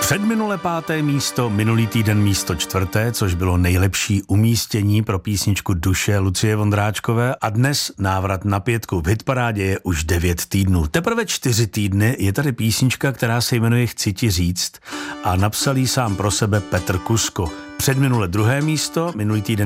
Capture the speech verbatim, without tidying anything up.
Předminule páté místo, minulý týden místo čtvrté, což bylo nejlepší umístění pro písničku Duše Lucie Vondráčkové a dnes návrat na pětku. V hitparádě je už devět týdnů. Teprve čtyři týdny je tady písnička, která se jmenuje Chci ti říct a napsal ji sám pro sebe Petr Kusko. Předminule druhé místo, minulý týden